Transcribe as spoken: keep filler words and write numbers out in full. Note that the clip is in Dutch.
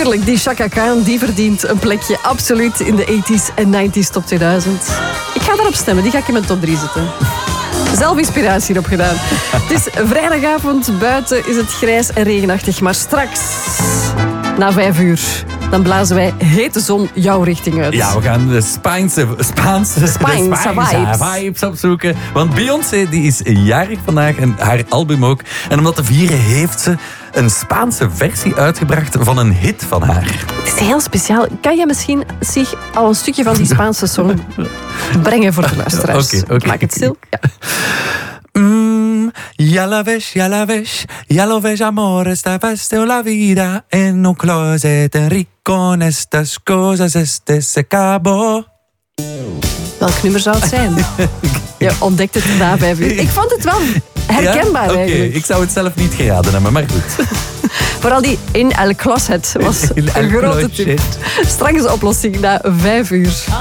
Tuurlijk, die Chaka Khan die verdient een plekje absoluut in de tachtiger en negentiger top tweeduizend. Ik ga daarop stemmen, die ga ik in mijn top drie zetten. Zelf inspiratie hierop gedaan. Het is vrijdagavond, buiten is het grijs en regenachtig. Maar straks, na vijf uur, dan blazen wij hete zon jouw richting uit. Ja, we gaan de Spaanse, Spaanse, Spaanse de Spaanse vibes. vibes opzoeken. Want Beyoncé die is jarig vandaag en haar album ook. En om dat te vieren heeft ze een Spaanse versie uitgebracht van een hit van haar. Het is heel speciaal. Kan je misschien zich al een stukje van die Spaanse song brengen voor de luisteraars? Oké, oké. Maak het stil. Ja. Mm, ya la ves, ya la ves, ya lo ves, amor, esta festa la vida en un closet en rico en estas cosas, este se acabó. Welk nummer zou het zijn? Je ontdekt het na vijf uur. Ik vond het wel herkenbaar ja? Oké, eigenlijk. ik zou het zelf niet geraden hebben, maar goed. Vooral die in El Closet was In een El grote Closet. tip. Straks oplossing na vijf uur.